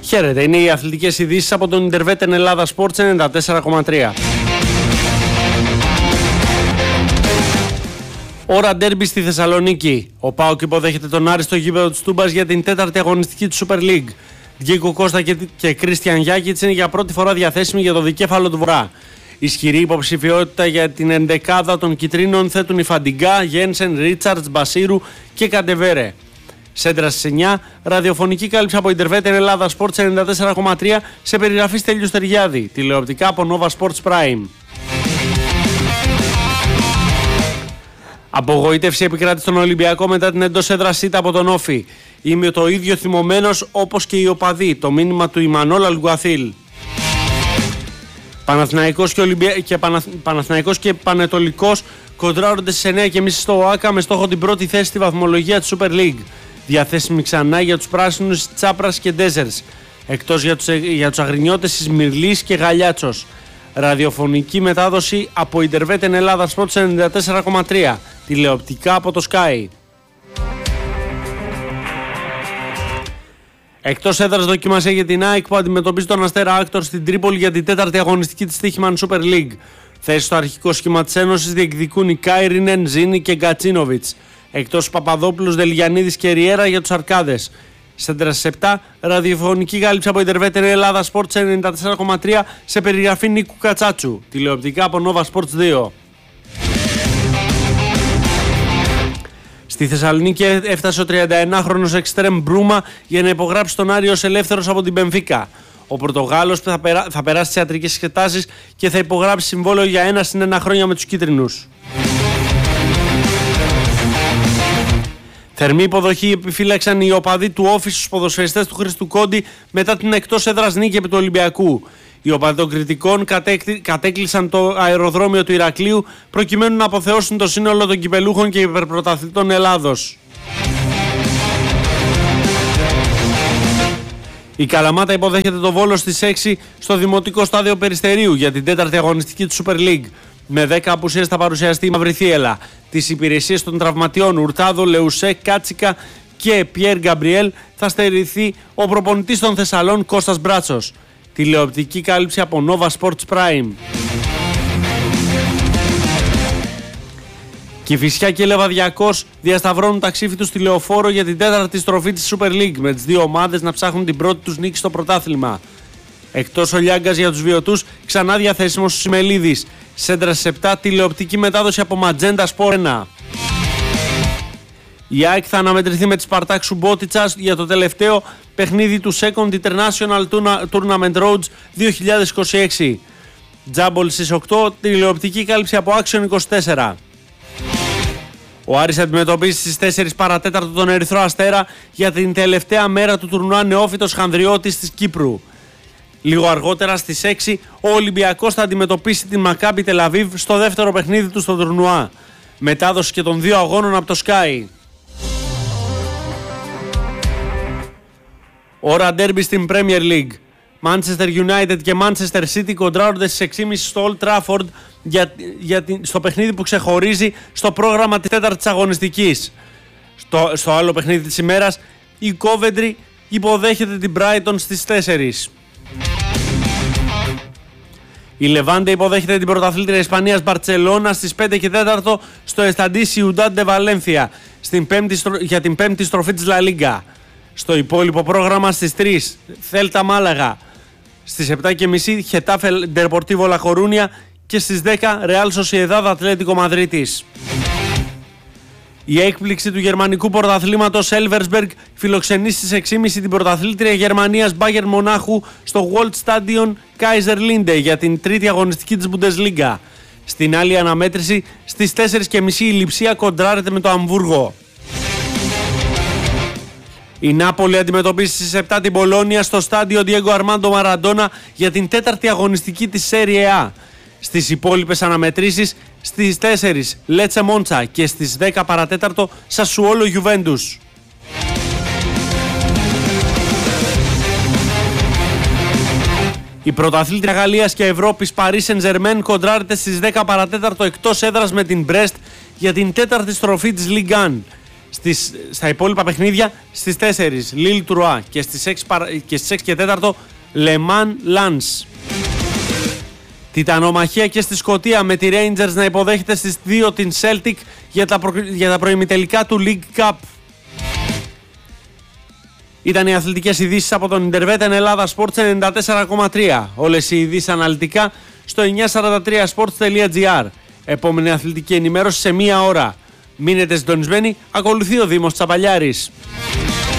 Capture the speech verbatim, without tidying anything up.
Χαίρετε, είναι οι αθλητικές ειδήσεις από τον Ιντερβέτεν Ελλάδα Sports ενενήντα τέσσερα κόμμα τρία. Ώρα ντέρμπι στη Θεσσαλονίκη. Ο ΠΑΟΚ υποδέχεται τον Άρη στο γήπεδο της Τούμπας για την τέταρτη αγωνιστική του Super League. Γκίκο Κώστα και Κρίστιαν Γιάκητς είναι για πρώτη φορά διαθέσιμοι για το δικέφαλο του Βορρά. Ισχυρή υποψηφιότητα για την εντεκάδα των Κιτρίνων θέτουν οι Φαντιγκά, Γένσεν, Ρίτσαρτς, Μπασίρου και Καντεβέρε. Σέντρα στις εννιά, ραδιοφωνική κάλυψη από Ιντερβέτεν Ελλάδα Sports ενενήντα τέσσερα κόμμα τρία σε περιγραφή Στέλιου Στεριάδη, τηλεοπτικά από Nova Sports Prime. Απογοήτευση επικράτησε στον Ολυμπιακό μετά την εντός έδρας ήττα από τον Όφη. Είμαι το ίδιο θυμωμένος όπως και οι οπαδοί, το μήνυμα του Ιμανόλ Αλγκουαθίλ. Παναθηναϊκός και, Ολυμπια... και, Παναθ... Παναθηναϊκός και Πανετολικός κοντράρονται στις εννιά και τριάντα στο ΟΑΚΑ με στόχο την πρώτη θέση στη βαθμολογία της Super League. Διαθέσιμη ξανά για τους πράσινους Τσάπρας και Ντέζερς. Εκτός για τους, για τους αγρινιώτες Ισμυρλής και Γαλιάτσος. Ραδιοφωνική μετάδοση από Ιντερβέτεν Ελλάδα Sports ενενήντα τέσσερα κόμμα τρία. Τηλεοπτικά από το Sky. Εκτός έδρας δοκιμασία για την ΑΕΚ που αντιμετωπίζει τον Αστέρα Άκτορ στην Τρίπολη για την τέταρτη αγωνιστική της Τύχημαν Super League. Θέση στο αρχικό σχήμα της Ένωσης διεκδικούν οι Κάιρινεν, Ζίνη και Γκατσίνοβιτς. Εκτός Παπαδόπουλος, Δελγιαννίδης και Ριέρα για τους Αρκάδες. Σέντρα στις επτά, ραδιοφωνική κάλυψη από Ιντερβέτεν Ελλάδα Sports ενενήντα τέσσερα κόμμα τρία σε περιγραφή Νίκου Κατσάτσου. Τηλεοπτικά από Nova Sports δύο. Στη Θεσσαλονίκη έφτασε ο τριανταεννάχρονος εξτρέμ Μπρούμα για να υπογράψει τον Άρη ως ελεύθερος από την Μπενφίκα. Ο Πορτογάλος θα, περά... θα περάσει τις ιατρικές εξετάσεις και θα υπογράψει συμβόλαιο για ένα συν ένα χρόνια με τους κίτρινους. Θερμή υποδοχή επιφύλαξαν οι οπαδοί του Όφη στους ποδοσφαιριστές του Χρήστου Κόντι μετά την εκτός έδρας νίκη επί του Ολυμπιακού. Οι οπαδοί των κριτικών κατέκλυσαν το αεροδρόμιο του Ηρακλείου προκειμένου να αποθεώσουν το σύνολο των κυπελούχων και υπερπρωταθλητών Ελλάδος. Η Καλαμάτα υποδέχεται το Βόλο στις έξι στο Δημοτικό Στάδιο Περιστερίου για την τέταρτη αγωνιστική του Super League. Με δέκα απουσίες θα παρουσιαστεί η Μαυριθίελα. Τις υπηρεσίες των τραυματιών Ουρτάδο, Λεουσέ, Κάτσικα και Πιέρ Γκαμπριέλ θα στερηθεί ο προπονητής των Θεσσαλών Κώστας Μπράτσος. Τηλεοπτική κάλυψη από Nova Sports Prime. Κηφισιά και Λεβαδιακός διασταυρώνουν τα ξύφη τους στη Λεωφόρο για την τέταρτη στροφή της Super League, με τις δύο ομάδες να ψάχνουν την πρώτη τους νίκη στο πρωτάθλημα. Εκτός ο Λιάγκας για τους βιωτούς, ξανά διαθέσιμος στους Σιμελίδης. Σέντρα στις επτά, τηλεοπτική μετάδοση από Ματζέντα Σπορ ένα. Η ΑΕΚ θα αναμετρηθεί με τη Σπαρτάκ Σουμπότιτσας για το τελευταίο παιχνίδι του Second International Tournament Roads δύο χιλιάδες είκοσι έξι. Τζάμπολ στις οκτώ, τηλεοπτική κάλυψη από Action είκοσι τέσσερα. Ο Άρης αντιμετωπίζει στις τέσσερις παρατέταρτο τον Ερυθρό Αστέρα για την τελευταία μέρα του τουρνουά νεόφυτος Χανδριώτης της Κύπρου. Λίγο αργότερα στις έξι ο Ολυμπιακός θα αντιμετωπίσει την Μακάμπι Τελαβίβ στο δεύτερο παιχνίδι του στο τουρνουά. Μετάδοση και των δύο αγώνων από το Sky. Ώρα ντέρμπι στην Premier League. Manchester United και Manchester City κοντράρονται στις έξι και τριάντα στο Old Trafford για, για, στο παιχνίδι που ξεχωρίζει στο πρόγραμμα της τέταρτης αγωνιστικής. Στο, στο άλλο παιχνίδι της ημέρας η Coventry υποδέχεται την Brighton στις τέσσερις. Η Λεβάντε υποδέχεται την πρωταθλήτρια Ισπανίας Μπαρτσελώνα στις πέντε και τέσσερα στο Estadí Ciudad de Valencia στην πέμπτη, για την πέμπτη στροφή της La Liga. Στο υπόλοιπο πρόγραμμα στις τρεις Θέλτα Μάλαγα, στις επτά και τριάντα Χετάφε Deportivo La Coruña και στις δέκα Real Sociedad Ατλέτικο Μαδρίτης. Η έκπληξη του γερμανικού πρωταθλήματος Elversberg φιλοξενεί στις έξι και τριάντα την πρωταθλήτρια Γερμανίας Bayern Μονάχου στο Waldstadion Kaiserlinde για την τρίτη αγωνιστική της Bundesliga. Στην άλλη αναμέτρηση στις τέσσερις και τριάντα η Λειψία κοντράρεται με το Αμβούργο. Η Νάπολη αντιμετωπίζει στις επτά την Πολόνια στο στάδιο Diego Armando Maradona για την τέταρτη αγωνιστική της Serie A. Στις υπόλοιπες αναμετρήσεις στις τέσσερις Λέτσε Μόντσα και στις δέκα παρατέταρτο Σασουόλο Γιουβέντους. Η πρωταθλήτρια Γαλλίας και Ευρώπης Paris Saint-Germain κοντράρεται στις δέκα παρατέταρτο εκτός έδρας με την Brest για την τέταρτη στροφή της Ligue ένα. Στις, στα υπόλοιπα παιχνίδια στις τέσσερις Λίλ Τρουά και στις έξι και τέσσερα Le Mans Lens. Τιτανομαχία και στη Σκωτία με τη Rangers να υποδέχεται στις δύο την Celtic για τα, προ... για τα προημιτελικά του League Cup. Ήταν οι αθλητικές ειδήσεις από τον Ιντερβέτ Ελλάδα Sports ενενήντα τέσσερα κόμμα τρία. Όλες οι ειδήσεις αναλυτικά στο εννιακόσια σαράντα τρία sports τελεία gr. Επόμενη αθλητική ενημέρωση σε μία ώρα. Μείνετε συντονισμένοι, ακολουθεί ο Δήμος Τσαπαλιάρης.